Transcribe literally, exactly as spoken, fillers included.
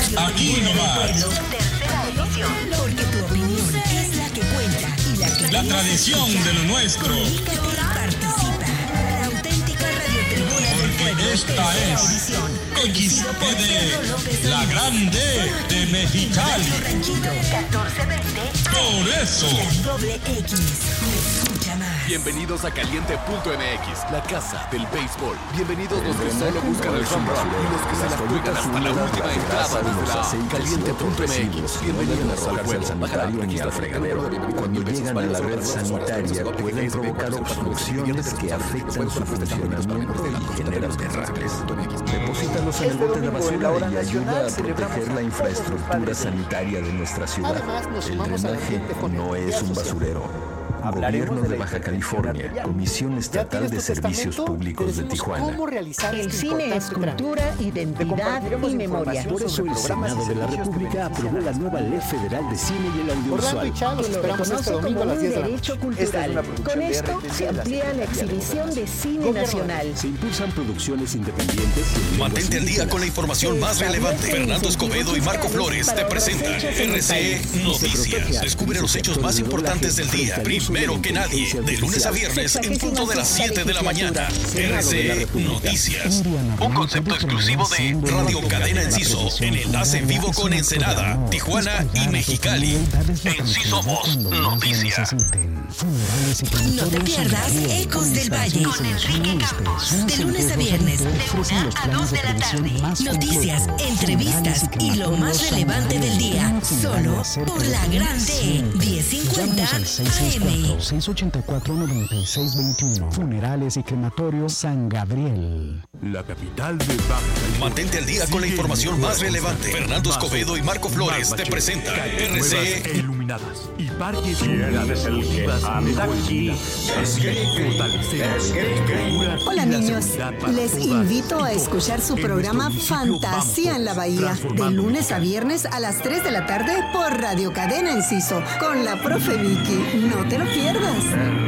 Aquí nomás. Tercera edición. Porque tu opinión es la que cuenta y la que La tradición de lo nuestro. Comunícate y participa. La auténtica radiotribuna del pueblo. Porque esta es X P D, la grande de Mexicali. catorce veinte. Por eso. La doble X. Escucha más. Bienvenidos a Caliente punto M X, la casa del béisbol. Bienvenidos los que solo buscan el home run y los que se la juegan hasta la última entrada desde la Caliente punto M X. Bienvenidos al juego. Sanitario ni al fregadero. Cuando llegan a la red sanitaria pueden provocar obstrucciones que afectan su funcionamiento y generan derrames. Deposítalos en el bote de basura y ayuda a proteger la infraestructura sanitaria de nuestra ciudad. El drenaje no es un basurero. Gobierno de Baja California, Comisión Estatal de Servicios Públicos de Tijuana. El cine es cultura, identidad y memoria. Por eso el Senado de la República aprobó la nueva Ley Federal de Cine y el Audiovisual, Que lo reconoce como un derecho cultural. Con esto se amplía la exhibición de cine nacional. Se impulsan producciones independientes. Mantente al día con la información más relevante. Fernando Escobedo y Marco Flores te presentan R C E Noticias. Descubre los hechos más importantes del día. Primero que nadie, de lunes a viernes en punto de las siete de la mañana. R C E Noticias. Un concepto exclusivo de Radio Cadena Enciso en enlace en vivo con Ensenada, Tijuana y Mexicali. Enciso Voz Noticias. No te pierdas Ecos del Valle con Enrique Campos. De lunes a viernes, de una a dos de la tarde. Noticias, entrevistas y lo más relevante del día. Solo por la Grande diez cincuenta A M. seis ochenta y cuatro, noventa y seis veintiuno. Funerales y crematorio San Gabriel. La capital de Baja California. Mantente al día con la información más relevante. Fernando Escobedo y Marco Flores te presentan R C E Iluminadas y parques iluminadas deportivas Hola niños, les invito a escuchar su programa Fantasía en la Bahía, de lunes a viernes a las tres de la tarde por Radio Cadena Enciso, con la profe Vicky. No te lo pierdas.